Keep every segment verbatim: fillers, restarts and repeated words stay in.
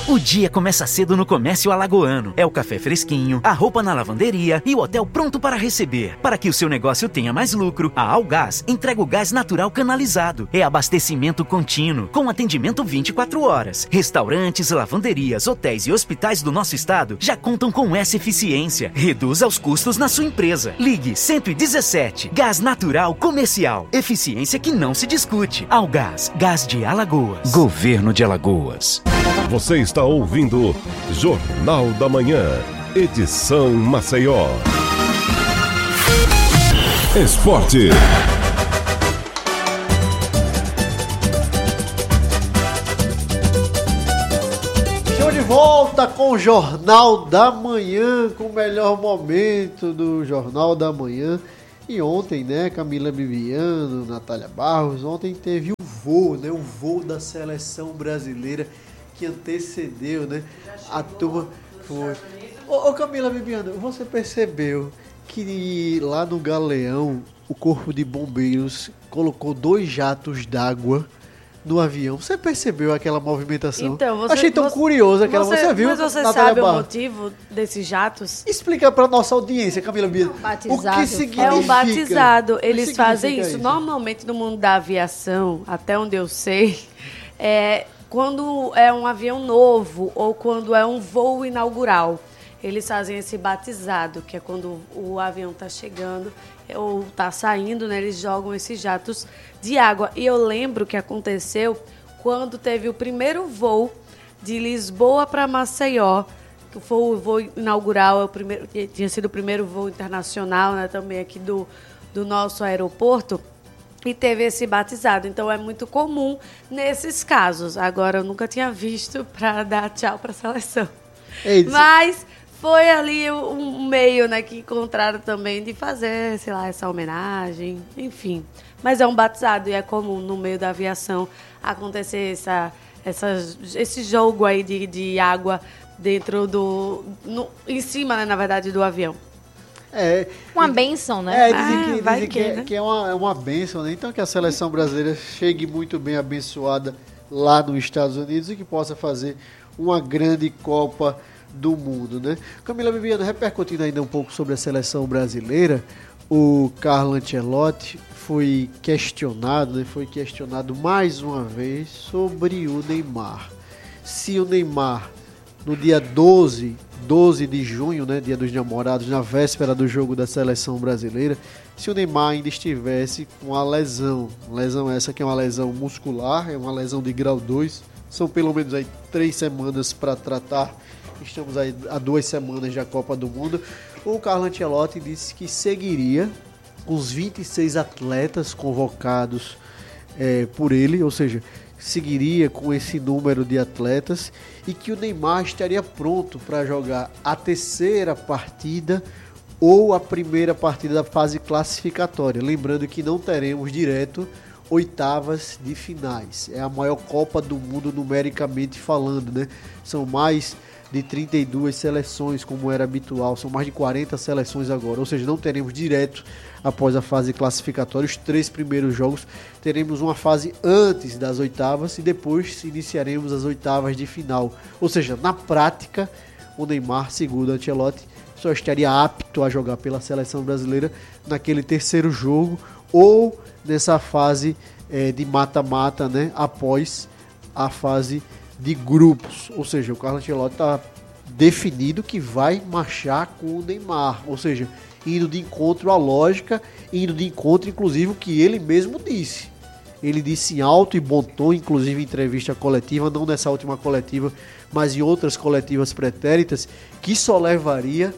O dia começa cedo no Comércio Alagoano. É o café fresquinho, a roupa na lavanderia e o hotel pronto para receber. Para que o seu negócio tenha mais lucro, a Algás entrega o gás natural canalizado. É abastecimento contínuo, com atendimento vinte e quatro horas. Restaurantes, lavanderias, hotéis e hospitais do nosso estado já contam com essa eficiência. Reduza os custos na sua empresa. Ligue cento e dezessete. Gás Natural Comercial. Eficiência que não se discute. Algás, Gás de Alagoas. Governo de Alagoas. Você está ouvindo Jornal da Manhã, edição Maceió. Esporte. Estou de volta com o Jornal da Manhã, com o melhor momento do Jornal da Manhã. E ontem, né, Camila Bibiano, Natália Barros, ontem teve o voo, né, o voo da seleção brasileira que antecedeu, né, a turma. Foi. Ô, ô Camila Bibiano, você percebeu que lá no Galeão o Corpo de Bombeiros colocou dois jatos d'água no avião? Você percebeu aquela movimentação? Então, você, Achei tão você, curioso aquela. Você, você viu? Mas você Natália sabe Barros? o motivo desses jatos? Explica para nossa audiência, Camila Bibiano. Batizado. O que significa? É um batizado. Eles que fazem isso. isso Normalmente no mundo da aviação, até onde eu sei, é quando é um avião novo ou quando é um voo inaugural. Eles fazem esse batizado, que é quando o avião está chegando ou está saindo, né? Eles jogam esses jatos de água. E eu lembro que aconteceu quando teve o primeiro voo de Lisboa para Maceió, que foi o voo inaugural, é o primeiro, tinha sido o primeiro voo internacional, né, também aqui do, do nosso aeroporto. E teve esse batizado. Então é muito comum nesses casos. Agora eu nunca tinha visto para dar tchau para a seleção. Ei, Mas foi ali um meio, né, que encontraram também de fazer, sei lá, essa homenagem, enfim. Mas é um batizado e é comum no meio da aviação acontecer essa, essa, esse jogo aí de, de água dentro do... No, em cima, né, na verdade, do avião. É, Uma bênção, né? É, dizem, que, Ah, vai dizem que, que, é, né? que é uma, é uma bênção, né? Então que a seleção brasileira chegue muito bem abençoada lá nos Estados Unidos e que possa fazer uma grande Copa do Mundo, né? Camila Bibiano, repercutindo ainda um pouco sobre a seleção brasileira, o Carlo Ancelotti foi questionado, né? Foi questionado mais uma vez sobre o Neymar. Se o Neymar, no dia doze de junho, né, dia dos namorados, na véspera do jogo da seleção brasileira, se o Neymar ainda estivesse com a lesão, lesão essa que é uma lesão muscular, é uma lesão de grau dois, são pelo menos aí três semanas para tratar, estamos aí há duas semanas da Copa do Mundo, o Carlo Ancelotti disse que seguiria com os vinte e seis atletas convocados é, por ele, ou seja, seguiria com esse número de atletas e que o Neymar estaria pronto para jogar a terceira partida ou a primeira partida da fase classificatória. Lembrando que não teremos direto oitavas de finais. É a maior Copa do Mundo numericamente falando, né? São mais de trinta e duas seleções, como era habitual, são mais de quarenta seleções agora, ou seja, não teremos direto após a fase classificatória, os três primeiros jogos, teremos uma fase antes das oitavas e depois iniciaremos as oitavas de final, ou seja, na prática, o Neymar, segundo Ancelotti, só estaria apto a jogar pela seleção brasileira naquele terceiro jogo ou nessa fase é, de mata-mata, né, após a fase de grupos, ou seja, o Carlo Ancelotti está definido que vai marchar com o Neymar, ou seja, indo de encontro à lógica, indo de encontro, inclusive, o que ele mesmo disse. Ele disse em alto e bom tom, inclusive em entrevista coletiva, não nessa última coletiva, mas em outras coletivas pretéritas, que só levaria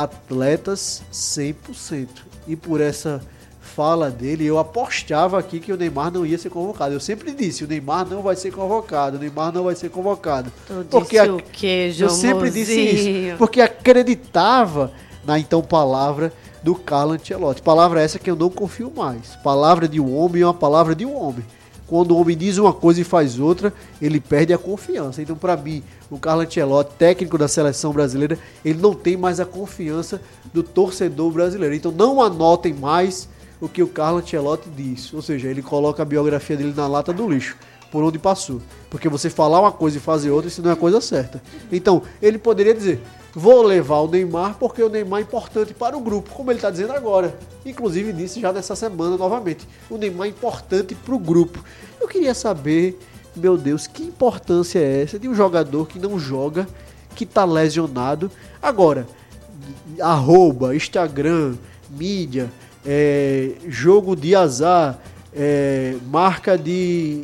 atletas cem por cento. E por essa fala dele, eu apostava aqui que o Neymar não ia ser convocado. Eu sempre disse, o Neymar não vai ser convocado, o Neymar não vai ser convocado. Tu porque disse a... o quê, Eu sempre disse isso, porque acreditava na então palavra do Carlo Ancelotti. Palavra essa que eu não confio mais. Palavra de um homem é uma palavra de um homem. Quando o homem diz uma coisa e faz outra, ele perde a confiança. Então, para mim, o Carlo Ancelotti, técnico da seleção brasileira, ele não tem mais a confiança do torcedor brasileiro. Então, não anotem mais o que o Carlo Ancelotti diz. Ou seja, ele coloca a biografia dele na lata do lixo. por onde passou. Porque você falar uma coisa e fazer outra, isso não é a coisa certa. Então, ele poderia dizer, vou levar o Neymar porque o Neymar é importante para o grupo, como ele está dizendo agora. Inclusive disse já nessa semana novamente, o Neymar é importante para o grupo. Eu queria saber, meu Deus, que importância é essa de um jogador que não joga, que está lesionado. Agora, arroba, Instagram, mídia, é, jogo de azar, é, marca de...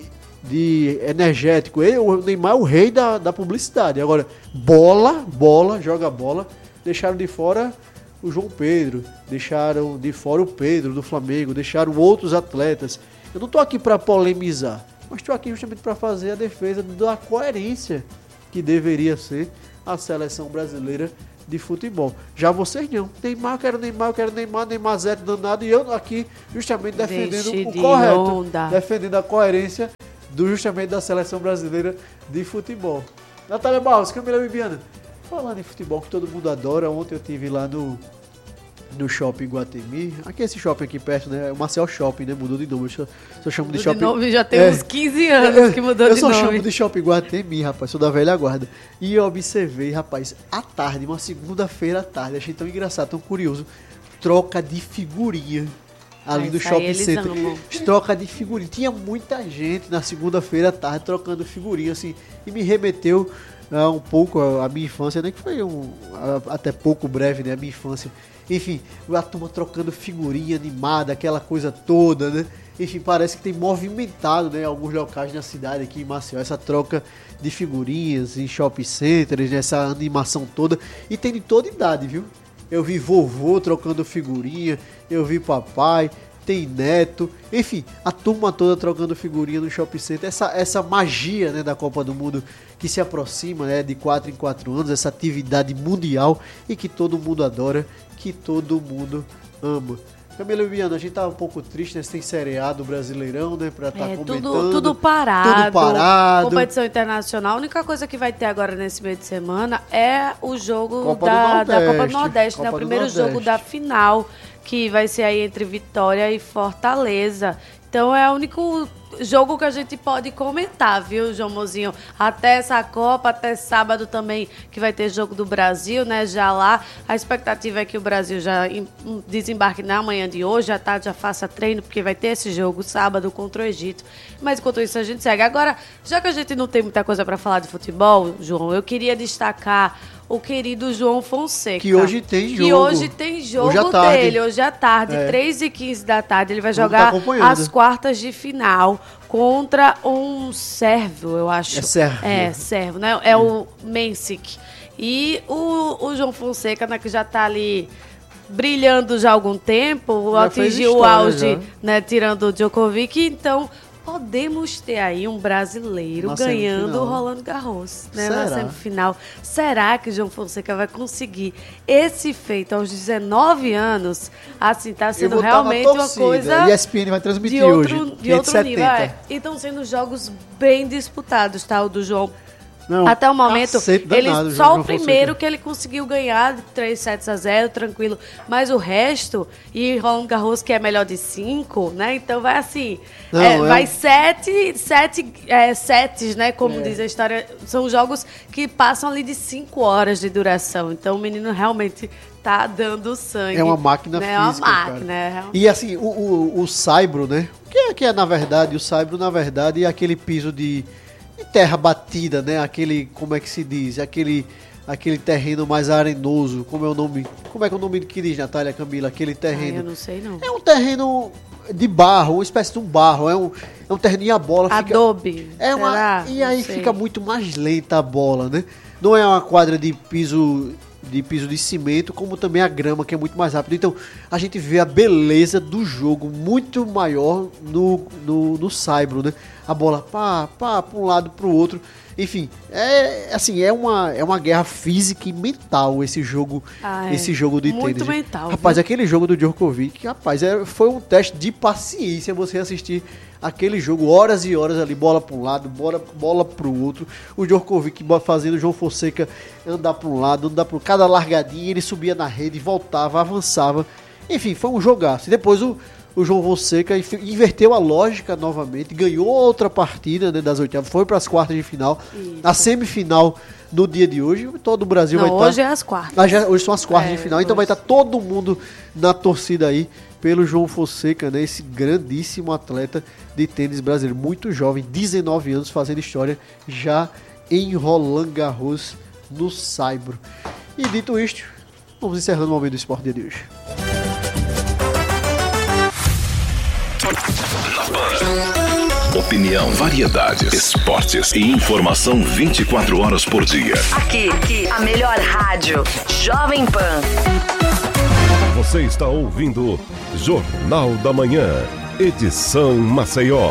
de energético. Ele, o Neymar é o rei da, da publicidade. Agora, bola, bola, joga bola. Deixaram de fora o João Pedro, deixaram de fora o Pedro do Flamengo, deixaram outros atletas. Eu não estou aqui para polemizar, mas estou aqui justamente para fazer a defesa da coerência que deveria ser a seleção brasileira de futebol. Já vocês não. Neymar, eu quero Neymar, eu quero Neymar, Neymar zero danado, e eu aqui justamente defendendo Deixe o de correto, onda. defendendo a coerência do justamente da seleção brasileira de futebol. Natália Barros, Camila Bibiana, falando em futebol que todo mundo adora, ontem eu estive lá no, no Shopping Guatemi, aqui esse shopping aqui perto, né, o Marcel Shopping, né, mudou de nome, eu, eu chamo de Mudou shopping... de nome, já tem é, uns quinze anos que mudou eu de só nome. chamo de Shopping Guatemi, rapaz, sou da velha guarda. E eu observei, rapaz, à tarde, uma segunda-feira à tarde, achei tão engraçado, tão curioso, troca de figurinha ali Ah, do isso aí shopping eles center. amam. Troca de figurinha. Tinha muita gente na segunda-feira à tarde trocando figurinha, assim, e me remeteu uh, um pouco à minha infância, né? Que foi um, uh, até pouco breve, né? A minha infância. Enfim, a turma trocando figurinha animada, aquela coisa toda, né? Enfim, parece que tem movimentado, né, alguns locais na cidade aqui em Maceió, essa troca de figurinhas em shopping centers, né, essa animação toda. E tem de toda idade, viu? Eu vi vovô trocando figurinha, eu vi papai, tem neto, enfim, a turma toda trocando figurinha no shopping center. Essa, essa magia, né, da Copa do Mundo que se aproxima, né, de quatro em quatro anos, essa atividade mundial e que todo mundo adora, que todo mundo ama. Camila Bibiana, a gente tá um pouco triste, né? Tem seriado brasileirão, né? Pra estar tá É, comentando. tudo, tudo parado. Tudo parado. Competição internacional. A única coisa que vai ter agora nesse meio de semana é o jogo Copa da, do da Copa do Nordeste. Nordeste, Copa né? O do primeiro Nordeste. jogo da final, que vai ser aí entre Vitória e Fortaleza. Então é o único jogo que a gente pode comentar, viu, João Mozinho? Até essa Copa, até sábado também, que vai ter jogo do Brasil, né? Já lá, a expectativa é que o Brasil já desembarque na manhã de hoje, à tarde já faça treino, porque vai ter esse jogo sábado contra o Egito. Mas enquanto isso a gente segue. Agora, já que a gente não tem muita coisa para falar de futebol, João, eu queria destacar o querido João Fonseca. Que hoje tem jogo. Que hoje tem jogo Hoje à tarde. dele, hoje à tarde, É. três e quinze da tarde. Ele vai Vamos jogar tá acompanhando. as quartas de final contra um sérvio, eu acho. É sérvio. É, sérvio, né? É o Mensik. E o, o João Fonseca, né, que já tá ali brilhando já há algum tempo, Já fez atingiu o história, auge, já. né, tirando o Djokovic, então podemos ter aí um brasileiro Na ganhando semifinal. o Roland Garros, né, na Será? semifinal. Será que o João Fonseca vai conseguir esse feito aos dezenove anos? Assim, tá Eu sendo vou tá na realmente uma torcida. coisa E S P N vai transmitir de outro, hoje. de outro nível. É. setenta. E estão sendo jogos bem disputados, tá? O do João. Não, Até o momento, cacete ele, danado, só João o primeiro Fonseca. que ele conseguiu ganhar, de três sets a zero, tranquilo. Mas o resto, e Roland Garros, que é melhor de cinco, né? Então vai assim, Não, é, é vai um- sete, sete é, sets, né? Como É. diz a história. São jogos que passam ali de cinco horas de duração. Então o menino realmente tá dando sangue. É uma máquina né? física, É uma máquina, cara. é realmente. E assim, o, o, o saibro, né? O que é, que é, na verdade, o saibro, na verdade, é aquele piso de, de terra batida, né? Aquele, como é que se diz? Aquele, aquele terreno mais arenoso. Como é o nome? Como é que é o nome que diz, Natália, Camila? Aquele Ai, terreno. eu não sei não. É um terreno de barro, uma espécie de um barro. É um, é um terreno e a bola fica... Adobe. É uma, será? e aí Não sei. fica muito mais lenta a bola, né? Não é uma quadra de piso de piso de cimento, como também a grama, que é muito mais rápido. Então, a gente vê a beleza do jogo muito maior no, no, no saibro, né? A bola pá, pá, para um lado, para o outro. Enfim, é assim, é uma, é uma guerra física e mental esse jogo, Ah, é. esse jogo de Muito tênis. mental, Rapaz, viu? aquele jogo do Djokovic, rapaz, é, foi um teste de paciência você assistir aquele jogo, horas e horas ali, bola para um lado, bola, bola para o outro, o Djokovic fazendo o João Fonseca andar para um lado, andar para cada largadinha, ele subia na rede, voltava, avançava, enfim, foi um jogaço. E depois o, o João Fonseca inverteu a lógica novamente, ganhou outra partida, né, das oitavas, foi para as quartas de final, Isso. a semifinal no dia de hoje, todo o Brasil Não, vai estar... hoje é as quartas. Ah, já, hoje são as quartas é, de final, então hoje... vai estar todo mundo na torcida aí pelo João Fonseca, né, esse grandíssimo atleta de tênis brasileiro, muito jovem, dezenove anos, fazendo história já em Roland Garros, no Saibro. E dito isto, vamos encerrando o Momento do Esporte de hoje. Opinião, variedades, esportes e informação vinte e quatro horas por dia. Aqui, aqui, a melhor rádio, Jovem Pan. Você está ouvindo Jornal da Manhã, edição Maceió.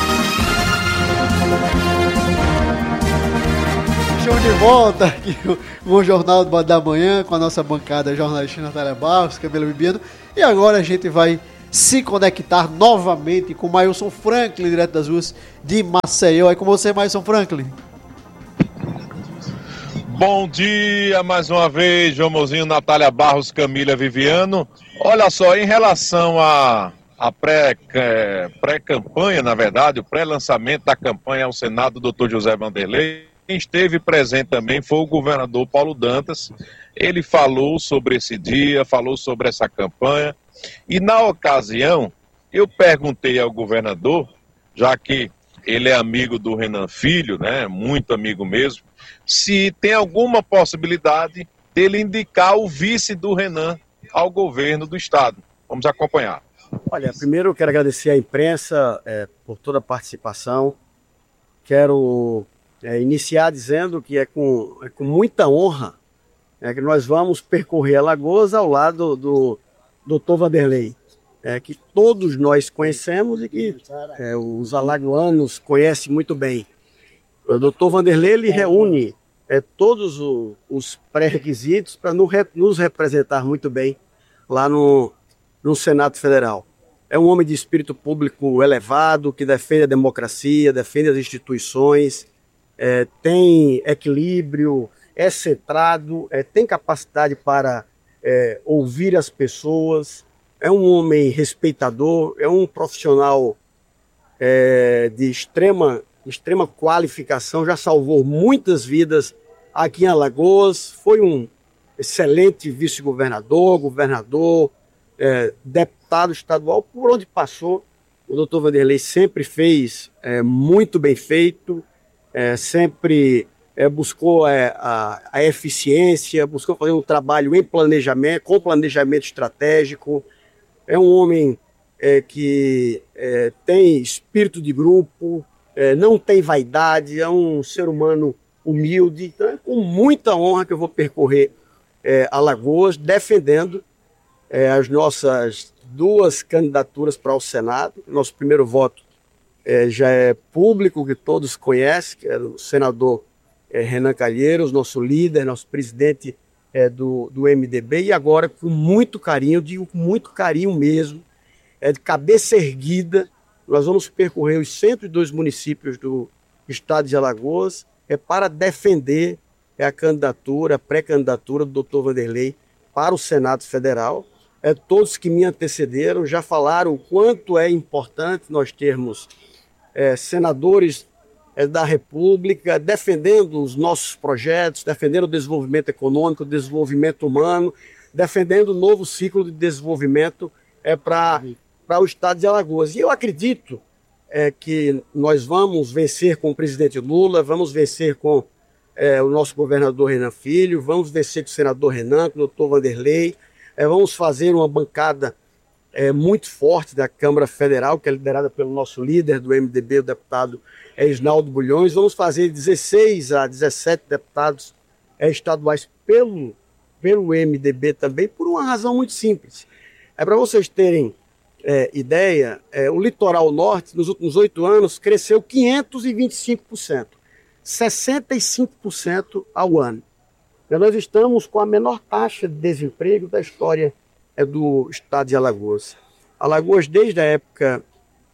Show de volta aqui com o Jornal da Manhã, com a nossa bancada jornalista Natália Barros, Camila Bibiano. E agora a gente vai se conectar novamente com Mailson Franklin, direto das ruas de Maceió. É com você, Mailson Franklin. Bom dia mais uma vez, João Mozinho, Natália Barros, Camila Viviano. Olha só, em relação a, a pré, é, pré-campanha, na verdade, o pré-lançamento da campanha ao Senado, doutor José Vanderlei, quem esteve presente também foi o governador Paulo Dantas. Ele falou sobre esse dia, falou sobre essa campanha. E na ocasião, eu perguntei ao governador, já que ele é amigo do Renan Filho, né, muito amigo mesmo, se tem alguma possibilidade dele indicar o vice do Renan ao governo do estado. Vamos acompanhar. Olha, primeiro eu quero agradecer à imprensa é, por toda a participação. Quero é, iniciar dizendo que é com, é com muita honra é, que nós vamos percorrer Alagoas ao lado do doutor Vanderlei, é, que todos nós conhecemos e que é, os alagoanos conhecem muito bem. O doutor Vanderlei ele reúne é, todos o, os pré-requisitos para no, nos representar muito bem lá no, no Senado Federal. É um homem de espírito público elevado, que defende a democracia, defende as instituições, é, tem equilíbrio, é centrado, é, tem capacidade para é, ouvir as pessoas, é um homem respeitador, é um profissional é, de extrema, extrema qualificação, já salvou muitas vidas aqui em Alagoas, foi um excelente vice-governador, governador, é, deputado estadual, por onde passou, o doutor Vanderlei sempre fez é, muito bem feito, é, sempre é, buscou é, a, a eficiência, buscou fazer um trabalho em planejamento, com planejamento estratégico. É um homem é, que é, tem espírito de grupo, é, não tem vaidade, é um ser humano humilde. Então é com muita honra que eu vou percorrer é, Alagoas, defendendo é, as nossas duas candidaturas para o Senado. Nosso primeiro voto é, já é público, que todos conhecem, que é o senador é, Renan Calheiros, nosso líder, nosso presidente é, do, do M D B, e agora com muito carinho, digo com muito carinho mesmo, é, de cabeça erguida, nós vamos percorrer os cento e dois municípios do estado de Alagoas é, para defender é, a candidatura, a pré-candidatura do doutor Vanderlei para o Senado Federal. É, todos que me antecederam já falaram o quanto é importante nós termos é, senadores é, da República defendendo os nossos projetos, defendendo o desenvolvimento econômico, o desenvolvimento humano, defendendo o novo ciclo de desenvolvimento é, para o estado de Alagoas. E eu acredito é, que nós vamos vencer com o presidente Lula, vamos vencer com é, o nosso governador Renan Filho, vamos vencer com o senador Renan, com o doutor Vanderlei. É, vamos fazer uma bancada é, muito forte da Câmara Federal, que é liderada pelo nosso líder do M D B, o deputado é, Isnaldo Bulhões. Vamos fazer dezesseis a dezessete deputados é, estaduais pelo, pelo M D B também, por uma razão muito simples. É para vocês terem é, ideia, é, o litoral norte, nos últimos oito anos, cresceu quinhentos e vinte e cinco por cento, sessenta e cinco por cento ao ano. Nós estamos com a menor taxa de desemprego da história é, do estado de Alagoas. Alagoas, desde a época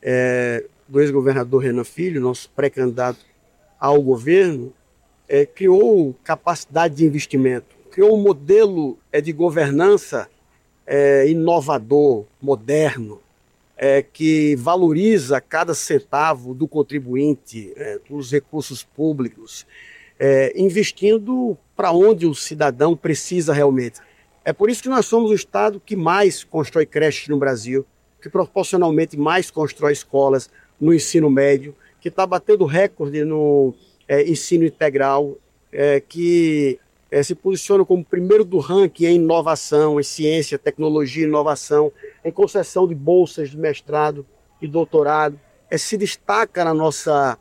é, do ex-governador Renan Filho, nosso pré-candidato ao governo, é, criou capacidade de investimento, criou um modelo é, de governança é, inovador, moderno. é, que valoriza cada centavo do contribuinte, é, dos recursos públicos, é, investindo para onde o cidadão precisa realmente. É por isso que nós somos o estado que mais constrói creches no Brasil, que proporcionalmente mais constrói escolas no ensino médio, que está batendo recorde no é, ensino integral, é, que é, se posiciona como primeiro do ranking em inovação, em ciência, tecnologia e inovação, em concessão de bolsas de mestrado e doutorado, é, se destaca na nossa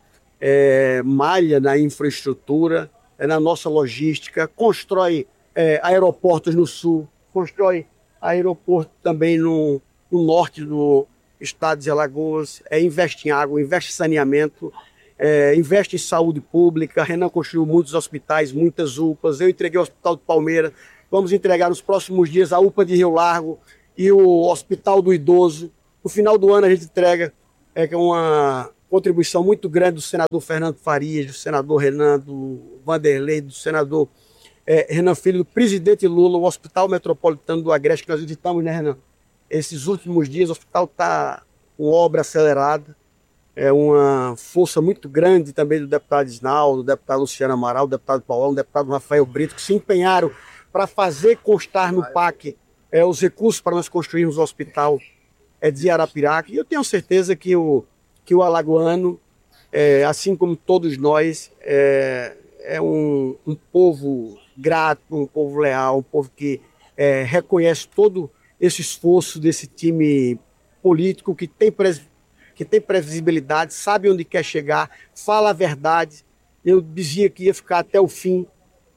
é, malha, na infraestrutura, é, na nossa logística, constrói é, aeroportos no sul, constrói aeroporto também no, no norte do estado de Alagoas, é, investe em água, investe em saneamento, é, investe em saúde pública. Renan construiu muitos hospitais, muitas U P As. Eu entreguei o Hospital de Palmeira, vamos entregar nos próximos dias a U P A de Rio Largo e o Hospital do Idoso. No final do ano a gente entrega é, uma contribuição muito grande do senador Fernando Farias, do senador Renan, do Vanderlei, do senador é, Renan Filho, do presidente Lula, o Hospital Metropolitano do Agreste, que nós visitamos, né, Renan? Esses últimos dias o hospital está com obra acelerada, é uma força muito grande também do deputado Isnaldo, do deputado Luciano Amaral, do deputado Paulão, do deputado Rafael Brito, que se empenharam para fazer constar no P A C é, os recursos para nós construirmos o hospital é, de Arapiraca. E eu tenho certeza que o, que o alagoano, é, assim como todos nós, é, é um, um povo grato, um povo leal, um povo que é, reconhece todo esse esforço desse time político que tem, que tem previsibilidade, sabe onde quer chegar, fala a verdade. Eu dizia que ia ficar até o fim.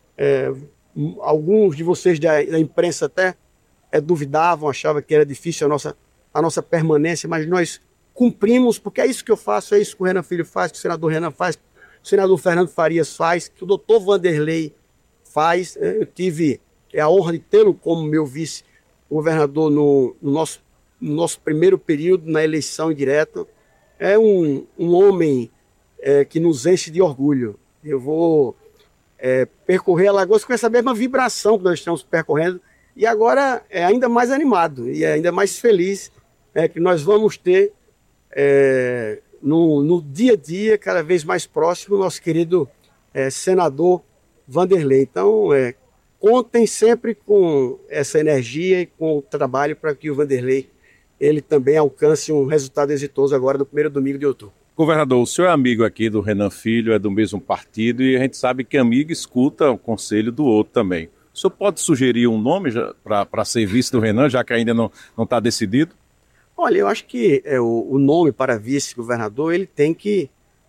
É, alguns de vocês da, da imprensa até é, duvidavam, achavam que era difícil a nossa, a nossa permanência, mas nós cumprimos, porque é isso que eu faço, é isso que o Renan Filho faz, que o senador Renan faz, que o senador Fernando Farias faz, que o doutor Vanderlei faz. Eu tive a honra de tê-lo como meu vice governador no, no, nosso, no nosso primeiro período, na eleição direta. É um, um homem é, que nos enche de orgulho. Eu vou é, percorrer Alagoas com essa mesma vibração que nós estamos percorrendo, e agora é ainda mais animado e ainda mais feliz é, que nós vamos ter é, no, no dia a dia, cada vez mais próximo, o nosso querido é, senador Vanderlei. Então, é, contem sempre com essa energia e com o trabalho para que o Vanderlei ele também alcance um resultado exitoso agora no primeiro domingo de outubro. Governador, o senhor é amigo aqui do Renan Filho, é do mesmo partido, e a gente sabe que amigo escuta o conselho do outro também. O senhor pode sugerir um nome para ser vice do Renan, já que ainda não está decidido? Olha, eu acho que é, o, o nome para vice-governador ele tem que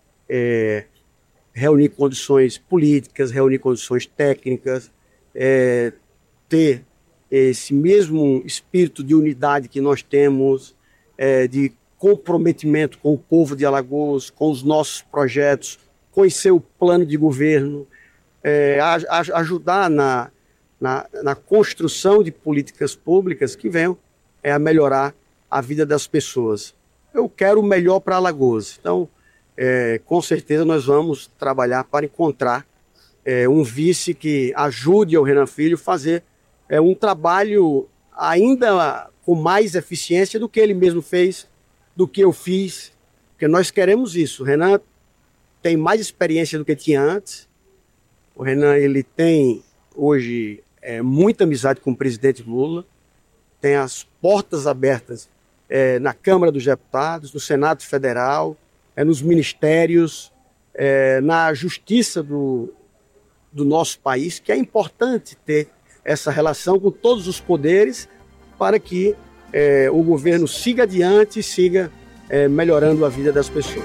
é, reunir condições políticas, reunir condições técnicas, É, ter esse mesmo espírito de unidade que nós temos, é, de comprometimento com o povo de Alagoas, com os nossos projetos, conhecer o plano de governo, é, a, a, ajudar na, na, na construção de políticas públicas que venham é, a melhorar a vida das pessoas. Eu quero o melhor para Alagoas, então é, com certeza nós vamos trabalhar para encontrar É, um vice que ajude ao Renan Filho a fazer é, um trabalho ainda com mais eficiência do que ele mesmo fez, do que eu fiz, porque nós queremos isso. O Renan tem mais experiência do que tinha antes. O Renan ele tem hoje é, muita amizade com o presidente Lula, tem as portas abertas é, na Câmara dos Deputados, no Senado Federal, é, nos ministérios, é, na Justiça do do nosso país, que é importante ter essa relação com todos os poderes para que é, o governo siga adiante e siga é, melhorando a vida das pessoas.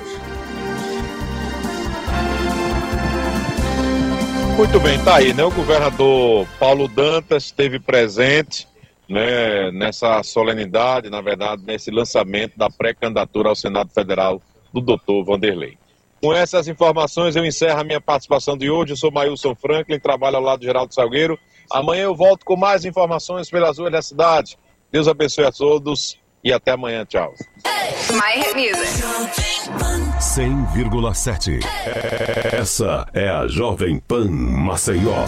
Muito bem, tá aí, né? O governador Paulo Dantas esteve presente, né, nessa solenidade, na verdade, nesse lançamento da pré-candidatura ao Senado Federal do doutor Vanderlei. Com essas informações eu encerro a minha participação de hoje. Eu sou Mailson Franklin, trabalho ao lado de Geraldo Salgueiro. Amanhã eu volto com mais informações pelas ruas da cidade. Deus abençoe a todos e até amanhã. Tchau. My Hit Music. cem vírgula sete. Essa é a Jovem Pan Maceió.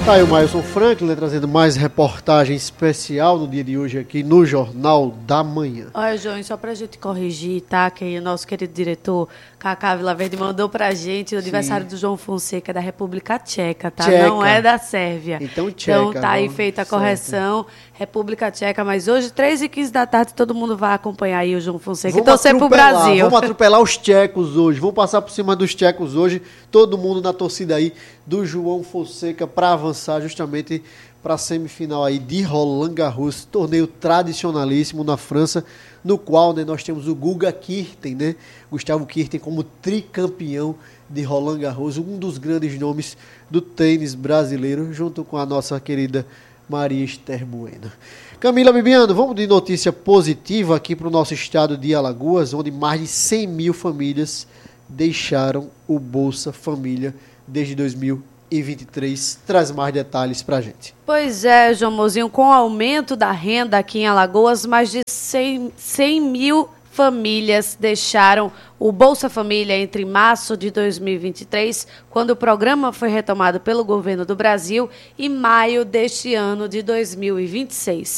Tá aí o Mailson Franklin, né, trazendo mais reportagem especial no dia de hoje aqui no Jornal da Manhã. Olha, João, só pra gente corrigir, tá? Que o nosso querido diretor, Cacá Vilaverde, mandou pra gente o aniversário do João Fonseca da República Tcheca, tá? Tcheca. Não é da Sérvia. Então, tcheca. Então tá aí vamos, feita a certo. correção, República Tcheca, mas hoje, três e quinze da tarde, todo mundo vai acompanhar aí o João Fonseca Vamos e torcer pro atropelar, Brasil. Vamos atropelar os tchecos hoje, vamos passar por cima dos tchecos hoje, todo mundo na torcida aí do João Fonseca para avançar justamente para a semifinal aí de Roland Garros, torneio tradicionalíssimo na França, no qual, né, nós temos o Guga Kirten, né, Gustavo Kirten como tricampeão de Roland Garros, um dos grandes nomes do tênis brasileiro, junto com a nossa querida Maria Esther Bueno. Camila Bibiano, vamos de notícia positiva aqui para o nosso estado de Alagoas, onde mais de cem mil famílias deixaram o Bolsa Família desde dois mil e vinte e três. Traz mais detalhes para a gente. Pois é, João Mozinho, com o aumento da renda aqui em Alagoas, mais de cem mil famílias deixaram o Bolsa Família entre março de dois mil e vinte e três, quando o programa foi retomado pelo governo do Brasil, e maio deste ano de dois mil e vinte e seis.